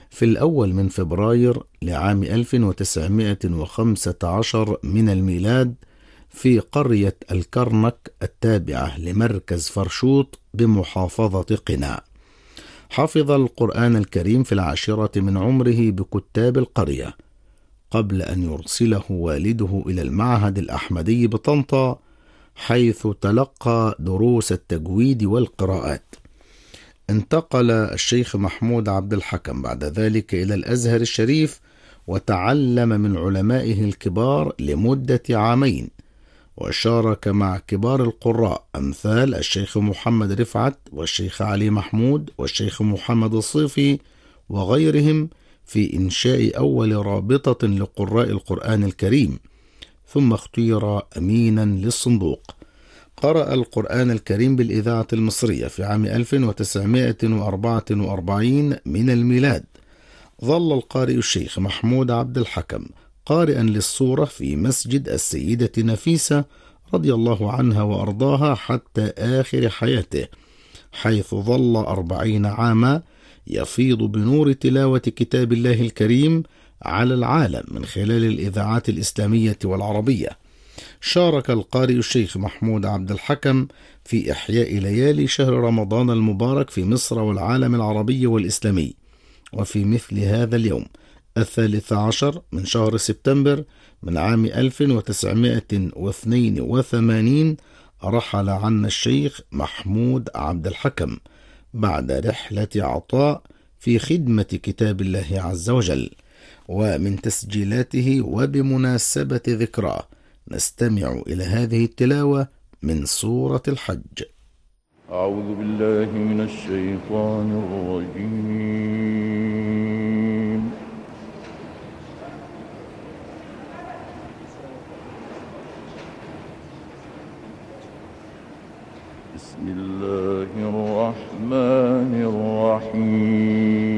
في الأول من فبراير لعام 1915 من الميلاد في قرية الكرنك التابعة لمركز فرشوط بمحافظة قنا. حفظ القرآن الكريم في 10 من عمره بكتاب القرية، قبل أن يرسله والده إلى المعهد الأحمدي بطنطا، حيث تلقى دروس التجويد والقراءات. انتقل الشيخ محمود عبد الحكم بعد ذلك إلى الأزهر الشريف، وتعلم من علمائه الكبار لمدة عامين، وشارك مع كبار القراء أمثال الشيخ محمد رفعت والشيخ علي محمود والشيخ محمد الصيفي وغيرهم في إنشاء أول رابطة لقراء القرآن الكريم، ثم اختير أمينا للصندوق. قرأ القرآن الكريم بالإذاعة المصرية في عام 1944 من الميلاد. ظل القارئ الشيخ محمود عبد الحكم قارئا للصورة في مسجد السيدة نفيسة رضي الله عنها وأرضاها حتى آخر حياته، حيث ظل 40 عاما يفيض بنور تلاوة كتاب الله الكريم على العالم من خلال الإذاعات الإسلامية والعربية. شارك القارئ الشيخ محمود عبد الحكم في إحياء ليالي شهر رمضان المبارك في مصر والعالم العربي والإسلامي. وفي مثل هذا اليوم 13 من شهر سبتمبر من عام 1982 رحل عنا الشيخ محمود عبد الحكم بعد رحلة عطاء في خدمة كتاب الله عز وجل. ومن تسجيلاته وبمناسبة ذكراه نستمع إلى هذه التلاوة من سورة الحج. أعوذ بالله من الشيطان الرجيم. بسم الله الرحمن الرحيم.